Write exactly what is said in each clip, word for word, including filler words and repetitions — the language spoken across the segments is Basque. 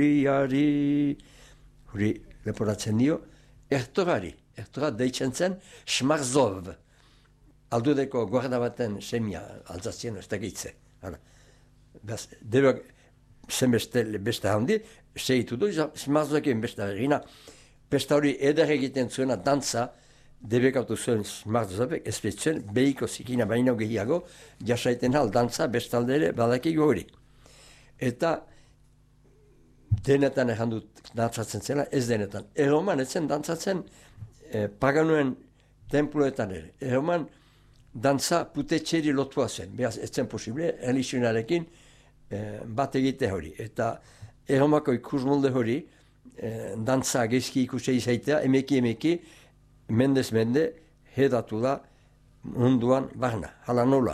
Huriari, huri leporatzen dio, ertorari, ertora deitzen zen Shmarzov. Aldudeko guarda baten semia altzazien ez dakitze. Debek zen beste, beste handi, segitu du, Shmarzovekin beste egina. Beste hori eder egiten zuena dantza, debekatu zuen Shmarzovek, ezpetzen, behiko zikina baino gehiago, jasaiten hal dantza bestalde ere badakigu hori. Eta denetan egin dut dantzatzen zela, ez denetan. Erroman etzen dantzatzen eh, paganuen templuetan ere. Erroman dantza putetxeri lotua zen. Beraz, ez zen posible, religionarekin eh, bat egite hori. Eta erromako ikusmolde hori, eh, dantza gezki ikusi izaitea, emeki emeki, mendez mende, hedatu da munduan barna. Hala nola.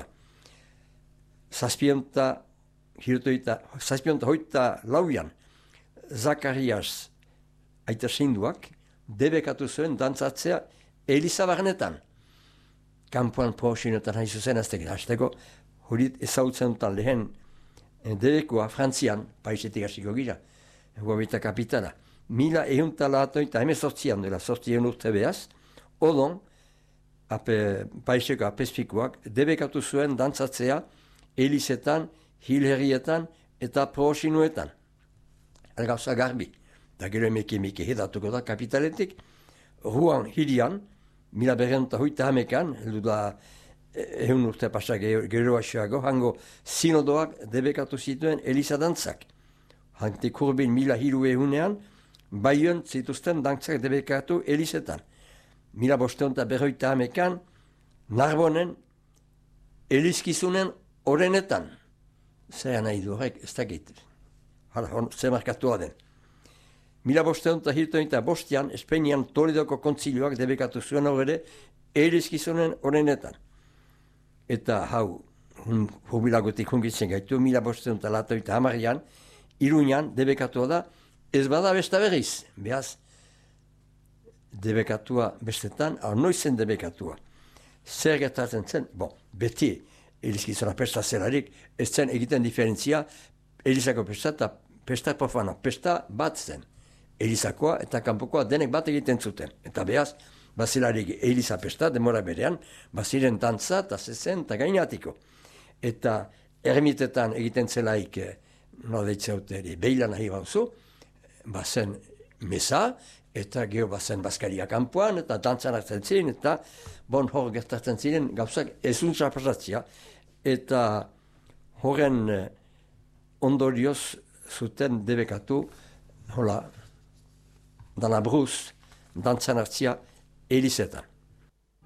Zazpionta, hirtoita, zazpionta hoita lauian, Zakarias aita zinduak, debekatu zuen dantzatzea Eliza barnetan. Kampuan proxinotan hain zuzen aztekin. Azteko, hori ezautzen dutan lehen debekoa Frantzian, paisetik hasiko gira, guabita kapitala. Mila ehunta lahatoita hemezortzian dela, sortzi egun urte behaz, odon, ape, paiseko apespikoak, debekatu zuen dantzatzea Elizetan, hilherrietan eta proxinoetan. Gauza garbi, da gero emeki emeki hedatuko da kapitaletik, Ruan hilian, mila berrenta hoita hamekan, heldu da ehun urte pasa gero asioago, hango sinodoak debekatu zituen Eliza dantzak. Hantik hurbin mila hiru ehunean, baion zituzten dantzak debekatu Elizetan. Mila bosteon eta berroita hamekan, Narbonen Elizkizunen orenetan. Zer nahi du horrek, ez dakit. Hala, zer markatua den. Mila bosteon eta hirtoen eta bostean, Espainian Toledoko kontzilioak debekatu zuen horre Elizkizunen orenetan. Eta hau, jubilagotik hungitzen gaitu, mila bosteon eta latoen eta hamarian, Iruñan debekatua da, ez bada besta berriz. Behaz, debekatua bestetan, hau noizen debekatua. Zer gertatzen zen, bon, beti Elizkizuna pesta zelarik, ez zen egiten diferentzia Elizako pesta eta pesta profana. Pesta bat zen. Elizakoa eta kanpokoa denek bat egiten zuten. Eta behaz, bazilarik Eliza pesta, demora berean, baziren dantza eta zezen eta gainatiko. Eta ermitetan egiten zelaik, no deitzeuteri, behilan nahi bauzu, bazen mesa, eta geho bazen bazkaria kanpoan, eta dantzan hartzen ziren, eta bon hor gertatzen ziren gauzak ezuntza pasatzia. Eta horren ondorioz zuten debekatu, hola, dana bruz, dantzan hartzia Elizetan.